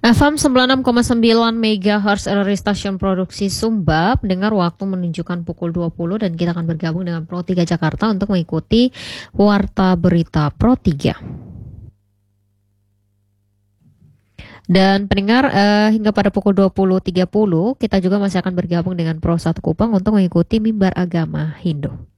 FM 96,9 MHz RRI Stasiun Produksi Sumba. Pendengar, waktu menunjukkan pukul 20 dan kita akan bergabung dengan Pro 3 Jakarta untuk mengikuti Warta Berita Pro 3. Dan pendengar, hingga pada pukul 20.30 kita juga masih akan bergabung dengan Pro 1 Kupang untuk mengikuti Mimbar Agama Hindu.